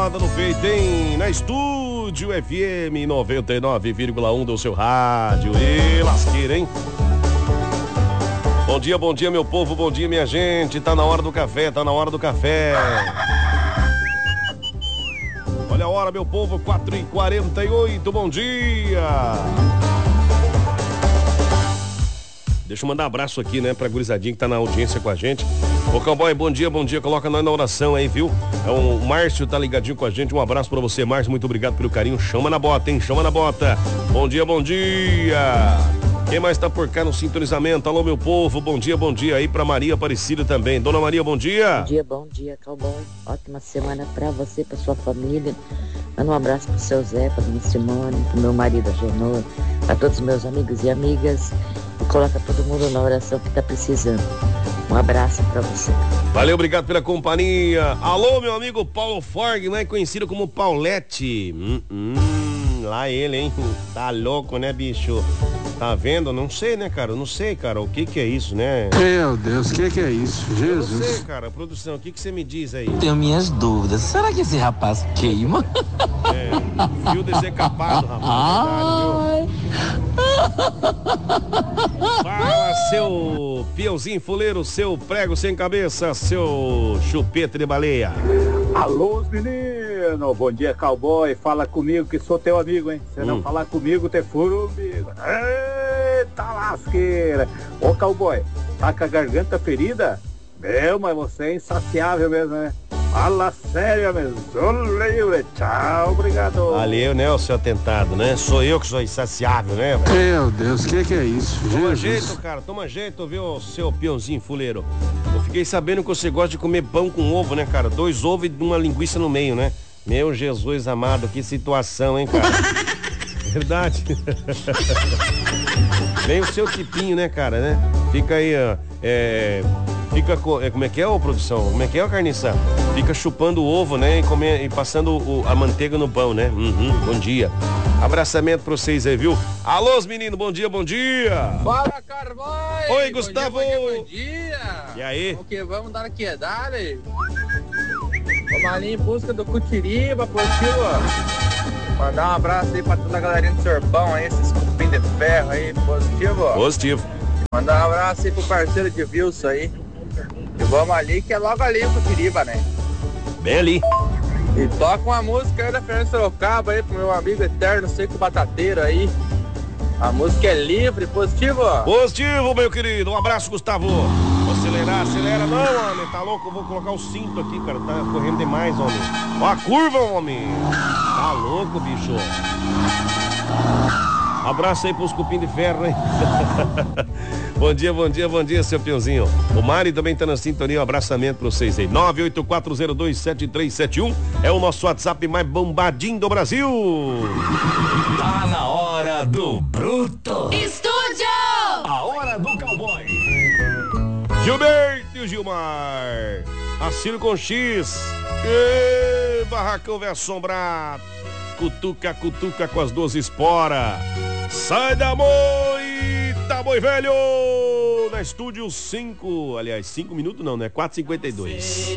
palmada no peito, hein? Na Estúdio FM 99,1 do seu rádio. E lasqueira, hein? Bom dia, meu povo, bom dia, minha gente. Tá na hora do café, tá na hora do café. Olha a hora, meu povo, 4h48, bom dia. Deixa eu mandar um abraço aqui, né, pra gurizadinha que tá na audiência com a gente. Ô, Cowboy, bom dia, coloca nós na oração aí, viu? O Márcio tá ligadinho com a gente, um abraço pra você, Márcio, muito obrigado pelo carinho. Chama na bota, hein, chama na bota. Bom dia, bom dia. Quem mais tá por cá no sintonizamento? Alô, meu povo, bom dia aí pra Maria Aparecida também. Dona Maria, bom dia. Bom dia, Cowboy. Ótima semana pra você, pra sua família. Manda um abraço pro seu Zé, pra minha Simone, pro meu marido Agenor, pra todos os meus amigos e amigas. E coloca todo mundo na oração que tá precisando. Um abraço pra você. Valeu, obrigado pela companhia. Alô, meu amigo Paulo Forg, mais conhecido como Paulette. Lá ele, hein? Tá louco, né, bicho? Tá vendo? Não sei, né, cara? Não sei, cara, o que é isso, né? Meu Deus, o que é isso? Jesus. Eu não sei, cara. Produção, o que você me diz aí? Tenho minhas dúvidas. Será que esse rapaz queima? Fio desecapado, rapaz. Fala, seu peãozinho fuleiro, seu prego sem cabeça, seu chupeta de baleia. Alô, menino. Bom dia, Cowboy. Fala comigo que sou teu amigo, hein? Se não falar comigo, te furo, amigo. Eita lasqueira. Ô, Cowboy, tá com a garganta ferida? Meu, mas você é insaciável mesmo, né? Fala sério mesmo. Sou livre. Tchau, obrigado. Valeu, né, o seu atentado, né? Sou eu que sou insaciável, né? Meu Deus, o que é isso? Toma Jesus. jeito, cara, toma jeito, viu, seu peãozinho fuleiro. Eu fiquei sabendo que você gosta de comer pão com ovo, né, cara? 2 ovos e uma linguiça no meio, né? Meu Jesus amado, que situação, hein, cara? Verdade. Bem o seu tipinho, né, cara, né? Fica aí, ó, como é que é, ô produção? Como é que é, ô carniça? Fica chupando o ovo, né? E passando a manteiga no pão, né? Bom dia. Abraçamento pra vocês aí, viu? Alô, meninos, bom dia. Fala, Carvalho. Oi, Gustavo. Bom dia. E aí? O que? Vamos dar aqui, dale. Vamos ali em busca do Cutiriba, positivo. Mandar um abraço aí pra toda a galerinha do Sorbão aí, esses cupim de ferro aí, positivo. Positivo. Mandar um abraço aí pro parceiro de Wilson aí. E vamos ali, que é logo ali o Cutiriba, né? Bem ali. E toca uma música aí da Fernanda Sorocaba aí pro meu amigo eterno Seco Batateiro aí. A música é livre, positivo? Positivo, meu querido. Um abraço, Gustavo. Acelera não, homem. Tá louco? Eu vou colocar o cinto aqui, cara. Tá correndo demais, homem. Ó a curva, homem. Tá louco, bicho. Abraço aí pros cupim de ferro, hein? Bom dia, seu peãozinho. O Mari também tá na sintonia, um abraçamento pra vocês aí. 984027371 é o nosso WhatsApp mais bombadinho do Brasil. Tá na hora do Bruto. Estúdio! A hora do Cowboy. Gilberto e Gilmar. Assino com X. Barracão vai assombrar. Cutuca com as 12 esporas. Sai da moita, boi velho! Na Estúdio 5, aliás, 5 minutos não, né? 4h52.